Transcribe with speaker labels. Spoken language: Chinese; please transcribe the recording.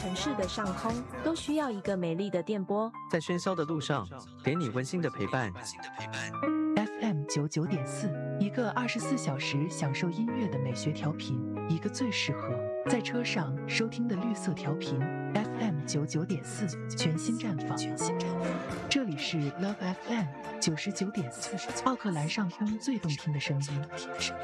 Speaker 1: 城市的上空，都需要一个美丽的电波。
Speaker 2: 在喧嚣的路上，给你温馨的陪伴。
Speaker 3: FM 99.4，一个24小时享受音乐的美学调频，一个最适合在车上收听的绿色调频。FM 99.4，全新绽放。这里是 Love FM 99.4，奥克兰上空最动听的声音。